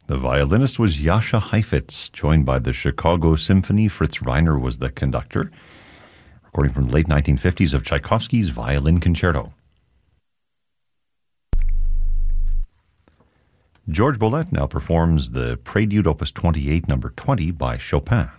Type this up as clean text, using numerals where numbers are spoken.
The violinist was Jascha Heifetz, joined by the Chicago Symphony. Fritz Reiner was the conductor. Recording from the late 1950s of Tchaikovsky's Violin Concerto. George Bollett now performs the Prélude Opus 28, number 20 by Chopin.